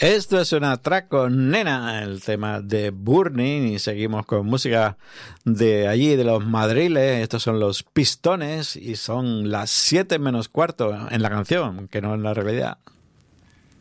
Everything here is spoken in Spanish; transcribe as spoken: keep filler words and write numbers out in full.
Esto es un atraco, nena, el tema de Burning, y seguimos con música de allí, de los madriles. Estos son los Pistones y son las siete menos cuarto en la canción, que no en la realidad.